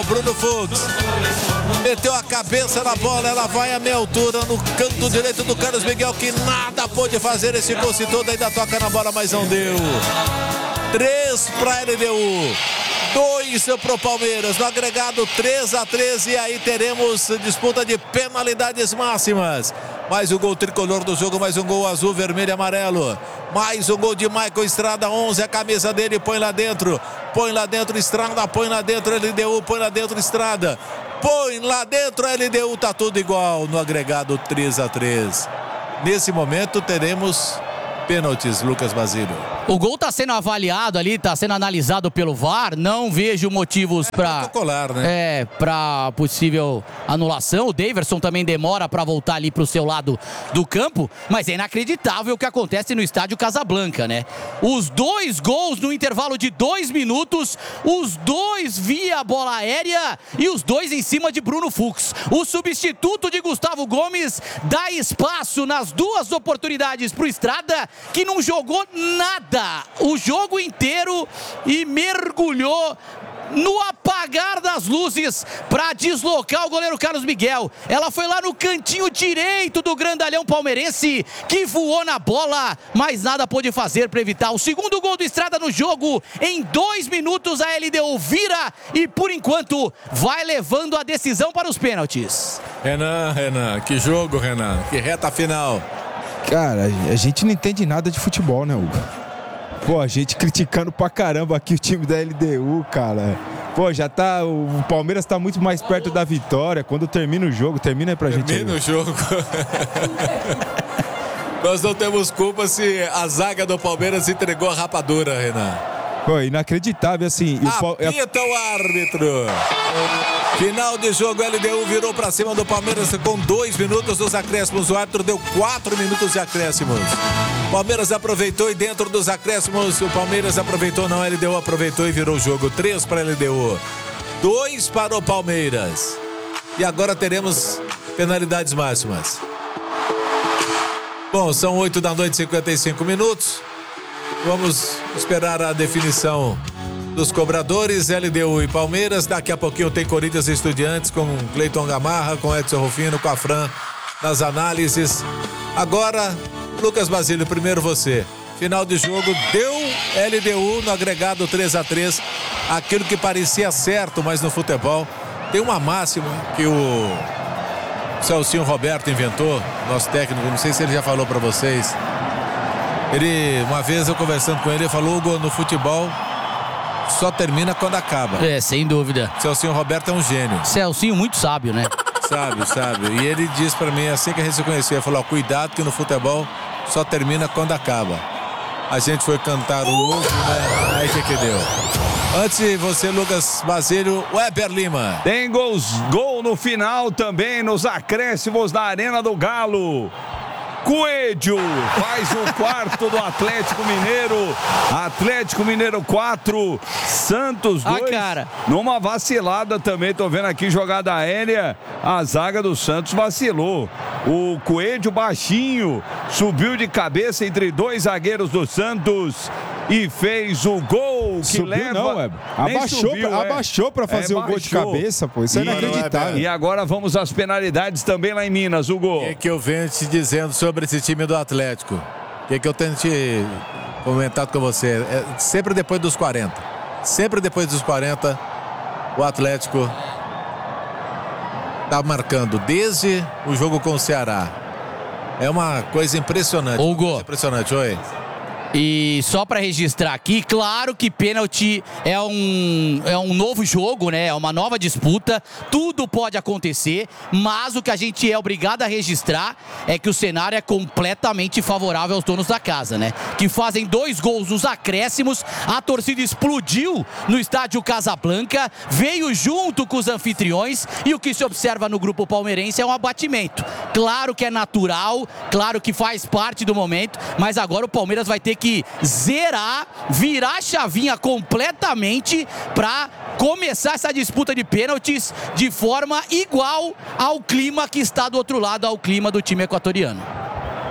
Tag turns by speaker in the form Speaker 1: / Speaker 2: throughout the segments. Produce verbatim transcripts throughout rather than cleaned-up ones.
Speaker 1: Bruno Fux. Meteu a cabeça na bola, ela vai a meia altura no canto direito do Carlos Miguel, que nada pôde fazer. Esse coce todo ainda toca na bola, mas não deu. três para a L D U, dois para o Palmeiras, no agregado três a três, e aí teremos disputa de penalidades máximas. Mais um gol tricolor do jogo, mais um gol azul, vermelho e amarelo. Mais um gol de Michael Estrada, onze, a camisa dele, põe lá dentro. Põe lá dentro Estrada, põe lá dentro L D U, põe lá dentro Estrada. Põe lá dentro L D U, tá tudo igual no agregado três a três. Nesse momento teremos pênaltis, Lucas Basílio.
Speaker 2: O gol está sendo avaliado ali, está sendo analisado pelo V A R. Não vejo motivos
Speaker 1: é
Speaker 2: para
Speaker 1: protocolar, né?
Speaker 2: É, para possível anulação. O Daverson também demora para voltar ali para o seu lado do campo, mas é inacreditável o que acontece no estádio Casablanca, né? Os dois gols no intervalo de dois minutos, os dois via bola aérea e os dois em cima de Bruno Fux. O substituto de Gustavo Gomes dá espaço nas duas oportunidades para o Estrada, que não jogou nada o jogo inteiro e mergulhou no apagar das luzes para deslocar o goleiro Carlos Miguel. Ela foi lá no cantinho direito do grandalhão palmeirense, que voou na bola, mas nada pôde fazer para evitar o segundo gol do Estrada no jogo. Em dois minutos a L D U vira e por enquanto vai levando a decisão para os pênaltis.
Speaker 1: Renan, Renan, que jogo, Renan, que reta final.
Speaker 3: Cara, a gente não entende nada de futebol, né, Hugo? Pô, a gente criticando pra caramba aqui o time da L D U, cara. Pô, já tá... O Palmeiras tá muito mais perto da vitória. Quando termina o jogo, termina aí pra gente.
Speaker 1: Termina o jogo. Nós não temos culpa se a zaga do Palmeiras entregou a rapadura, Renan.
Speaker 3: Pô, inacreditável, assim.
Speaker 1: Apita o árbitro. Final de jogo, L D U virou pra cima do Palmeiras com dois minutos dos acréscimos. O árbitro deu quatro minutos de acréscimos. Palmeiras aproveitou e dentro dos acréscimos, o Palmeiras aproveitou, não, a L D U aproveitou e virou o jogo. Três para a L D U, dois para o Palmeiras. E agora teremos penalidades máximas. Bom, são oito da noite, cinquenta e cinco minutos. Vamos esperar a definição dos cobradores, L D U e Palmeiras. Daqui a pouquinho tem Corinthians e Estudiantes com Cleiton Gamarra, com Edson Rufino, com a Fran nas análises. Agora, Lucas Basílio, primeiro você. Final de jogo, deu L D U no agregado três a três. Aquilo que parecia certo, mas no futebol tem uma máxima que o Celcinho Roberto inventou, nosso técnico, não sei se ele já falou para vocês. Ele, uma vez eu conversando com ele, ele falou: Hugo, no futebol só termina quando acaba.
Speaker 2: É, sem dúvida.
Speaker 1: Celcinho Roberto é um gênio.
Speaker 2: Celcinho muito sábio, né?
Speaker 1: Sábio, sábio. E ele disse pra mim, assim que a gente se conheceu, ele falou: cuidado que no futebol só termina quando acaba. A gente foi cantar o ovo, né? Aí que que deu. Antes de você, Lucas Basílio, Weber Lima.
Speaker 4: Tem gols, gol no final também, nos acréscimos da Arena do Galo. Coelho faz o quarto do Atlético Mineiro. Atlético Mineiro quatro, Santos dois.
Speaker 2: Ah, cara.
Speaker 4: Numa vacilada também, tô vendo aqui jogada aérea. A zaga do Santos vacilou. O Coelho baixinho subiu de cabeça entre dois zagueiros do Santos e fez o gol que
Speaker 3: subiu,
Speaker 4: leva...
Speaker 3: Não, é. Abaixou,
Speaker 4: subiu,
Speaker 3: pra,
Speaker 4: é.
Speaker 3: abaixou pra fazer
Speaker 4: é,
Speaker 3: o gol de cabeça, pô. Isso é
Speaker 4: e,
Speaker 3: inacreditável.
Speaker 4: E agora vamos às penalidades também lá em Minas, Hugo.
Speaker 1: O que, que eu venho te dizendo sobre esse time do Atlético? O que, que eu tenho te comentado com você? É sempre depois dos quarenta. Sempre depois dos quarenta, o Atlético tá marcando desde o jogo com o Ceará. É uma coisa impressionante.
Speaker 2: Hugo.
Speaker 1: Coisa impressionante, oi.
Speaker 2: E só para registrar aqui, claro que pênalti é um, é um novo jogo, né? É uma nova disputa, tudo pode acontecer, mas o que a gente é obrigado a registrar é que o cenário é completamente favorável aos donos da casa, né? Que fazem dois gols nos acréscimos, a torcida explodiu no estádio Casablanca, veio junto com os anfitriões e o que se observa no grupo palmeirense é um abatimento. Claro que é natural, claro que faz parte do momento, mas agora o Palmeiras vai ter que que zerar, virar a chavinha completamente para começar essa disputa de pênaltis de forma igual ao clima que está do outro lado, ao clima do time equatoriano.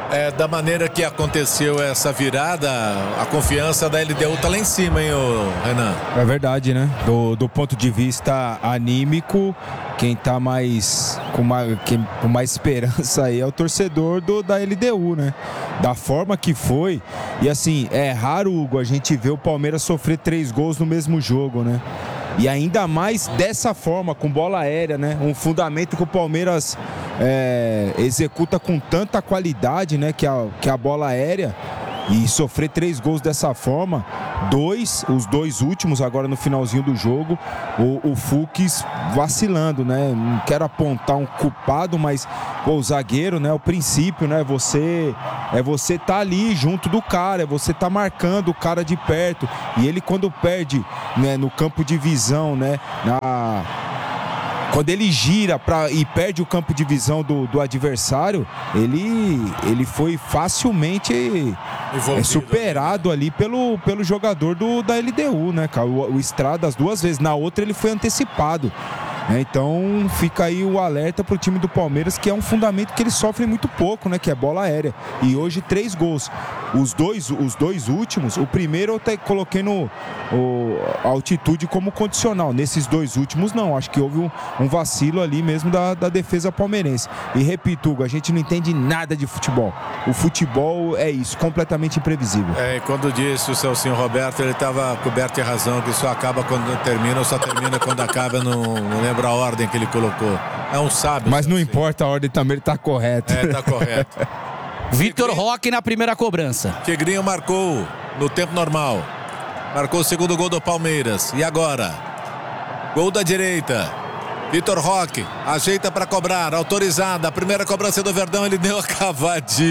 Speaker 1: É, da maneira que aconteceu essa virada, a confiança da L D U tá lá em cima, hein, ô Renan?
Speaker 3: É verdade, né? Do, do ponto de vista anímico, quem tá mais com, mais quem, com mais esperança aí é o torcedor do, da L D U, né? Da forma que foi. E assim, é raro, Hugo, a gente ver o Palmeiras sofrer três gols no mesmo jogo, né? E ainda mais dessa forma, com bola aérea, né? Um fundamento que o Palmeiras é, executa com tanta qualidade, né? Que a, que a bola aérea. E sofrer três gols dessa forma, dois, os dois últimos agora no finalzinho do jogo, o, o Fux vacilando, né? Não quero apontar um culpado, mas pô, o zagueiro, né? O princípio, né? Você é você tá ali junto do cara, é você tá marcando o cara de perto. E ele quando perde, né? No campo de visão, né? Na Quando ele gira pra, e perde o campo de visão do, do adversário, ele, ele foi facilmente é, superado ali pelo, pelo jogador do, da L D U, né, cara? O, o Estrada as duas vezes. Na outra ele foi antecipado. É, então fica aí o alerta pro time do Palmeiras, que é um fundamento que eles sofrem muito pouco, né? Que é bola aérea. E hoje três gols. Os dois, os dois últimos, o primeiro eu até coloquei no o, a altitude como condicional. Nesses dois últimos não, acho que houve um, um vacilo ali mesmo da, da defesa palmeirense. E repito, Hugo, a gente não entende nada de futebol. O futebol é isso, completamente imprevisível.
Speaker 1: É, e quando disse o Celcinho Roberto, ele estava coberto de razão, que só acaba quando termina, ou só termina quando acaba, não, não lembro a ordem que ele colocou. É um sábio.
Speaker 3: Mas não
Speaker 1: assim.
Speaker 3: importa a ordem também, ele tá correto.
Speaker 1: É, tá correto.
Speaker 2: Vitor Roque na primeira cobrança.
Speaker 1: Tigrinho marcou no tempo normal. Marcou o segundo gol do Palmeiras. E agora? Gol da direita. Vitor Roque ajeita para cobrar. Autorizada. A primeira cobrança do Verdão. Ele deu a cavadinha.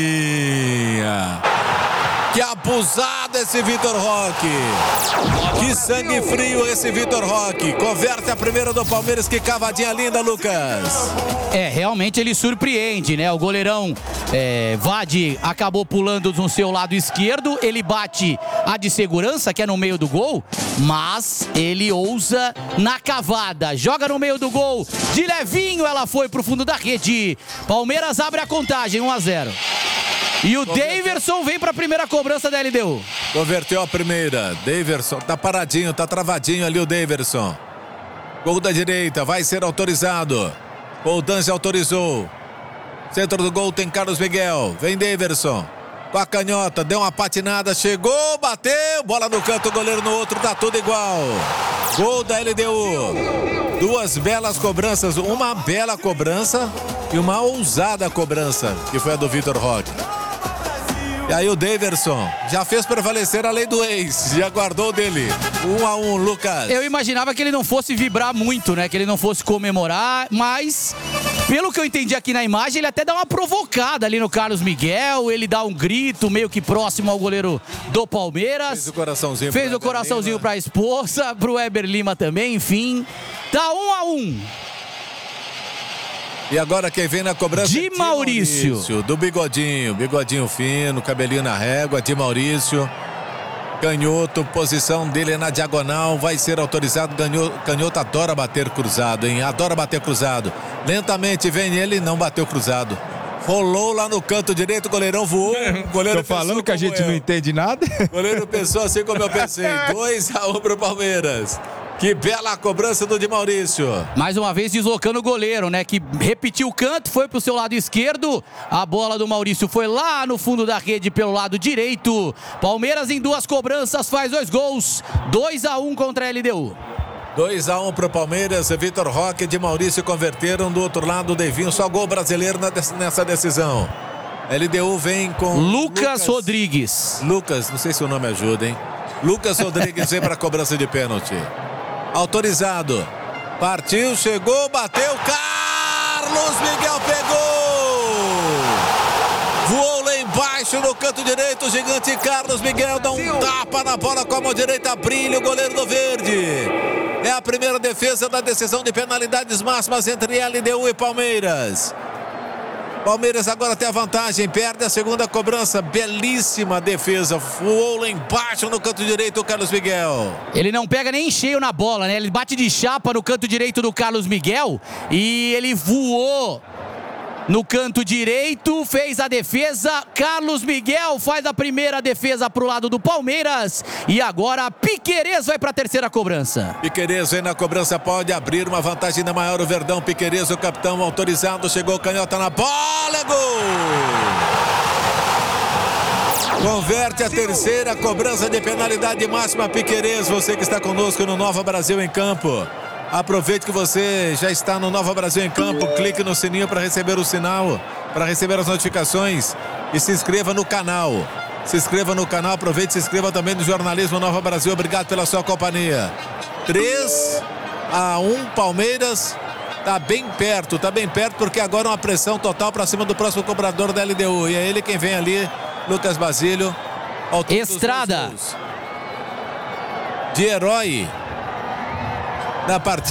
Speaker 1: Que abusado esse Vitor Roque. Que sangue frio esse Vitor Roque. Converte a primeira do Palmeiras. Que cavadinha linda, Lucas.
Speaker 2: É, realmente ele surpreende, né? O goleirão é, Vade acabou pulando no seu lado esquerdo. Ele bate a de segurança, que é no meio do gol. Mas ele ousa na cavada. Joga no meio do gol. De levinho ela foi pro fundo da rede. Palmeiras abre a contagem, um a zero. E o Daverson vem para a primeira cobrança da L D U.
Speaker 1: Converteu a primeira. Daverson tá paradinho, tá travadinho ali o Daverson. Gol da direita, vai ser autorizado. O Dange autorizou. Centro do gol tem Carlos Miguel. Vem Daverson. Com a canhota, deu uma patinada, chegou, bateu. Bola no canto, goleiro no outro, tá tudo igual. Gol da L D U. Duas belas cobranças, uma bela cobrança e uma ousada cobrança, que foi a do Vitor Roque. E aí o Daverson já fez prevalecer a lei do ex, já guardou dele. Um a um, Lucas.
Speaker 2: Eu imaginava que ele não fosse vibrar muito, né? Que ele não fosse comemorar, mas pelo que eu entendi aqui na imagem, ele até dá uma provocada ali no Carlos Miguel, ele dá um grito meio que próximo ao goleiro do Palmeiras.
Speaker 1: Fez o coraçãozinho.
Speaker 2: Fez o coraçãozinho para a esposa, pro Weber Lima também, enfim. Tá um a um.
Speaker 1: E agora quem vem na cobrança
Speaker 2: de
Speaker 1: é de
Speaker 2: Maurício.
Speaker 1: Maurício. Do bigodinho, bigodinho fino, cabelinho na régua, de Maurício. Canhoto, posição dele na diagonal, vai ser autorizado. Canhoto, canhoto adora bater cruzado, hein? Adora bater cruzado. Lentamente vem ele, não bateu cruzado. Rolou lá no canto direito, o goleirão voou. O goleiro
Speaker 3: Tô falando que a gente eu. não entende nada.
Speaker 1: O goleiro pensou assim como eu pensei. dois a um pro Palmeiras. Que bela cobrança do de Maurício.
Speaker 2: Mais uma vez deslocando o goleiro, né? Que repetiu o canto, foi pro seu lado esquerdo. A bola do Maurício foi lá no fundo da rede pelo lado direito. Palmeiras em duas cobranças faz dois gols. dois a um contra a L D U.
Speaker 1: dois a um pro Palmeiras. Vitor Roque e de Maurício converteram. Do outro lado, o Devinho. Só gol brasileiro nessa decisão. L D U vem com
Speaker 2: Lucas,
Speaker 1: Lucas
Speaker 2: Rodrigues.
Speaker 1: Lucas, não sei se o nome ajuda, hein? Lucas Rodrigues vem para cobrança de pênalti. Autorizado. Partiu, chegou, bateu. Carlos Miguel pegou. Voou lá embaixo no canto direito. O gigante Carlos Miguel dá um tapa na bola com a mão direita. Brilha o goleiro do Verde. É a primeira defesa da decisão de penalidades máximas entre L D U e Palmeiras. Palmeiras agora tem a vantagem, perde a segunda cobrança, belíssima defesa, voou lá embaixo no canto direito o Carlos Miguel.
Speaker 2: Ele não pega nem cheio na bola, né? Ele bate de chapa no canto direito do Carlos Miguel e ele voou no canto direito, fez a defesa. Carlos Miguel faz a primeira defesa pro lado do Palmeiras. E agora Piquerez vai para a terceira cobrança.
Speaker 1: Piquerez vem na cobrança, pode abrir uma vantagem ainda maior. O Verdão, Piquerez, o capitão autorizado. Chegou canhota na bola, é gol! Converte a terceira cobrança de penalidade máxima. Piquerez, você que está conosco no Nova Brasil em Campo. Aproveite que você já está no Nova Brasil em Campo, clique no sininho para receber o sinal, para receber as notificações e se inscreva no canal. Se inscreva no canal, aproveite e se inscreva também no Jornalismo Nova Brasil. Obrigado pela sua companhia. três a um, Palmeiras está bem perto, está bem perto porque agora uma pressão total para cima do próximo cobrador da L D U. E é ele quem vem ali, Lucas Basílio.
Speaker 2: Estrada.
Speaker 1: De herói na partida.